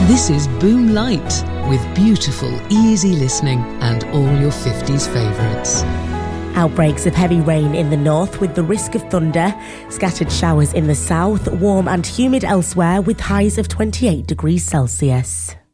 This is Boom Light, with beautiful, easy listening and all your 50s favourites. Outbreaks of heavy rain in the north with the risk of thunder. Scattered showers in the south. Warm and humid elsewhere with highs of 28 degrees Celsius.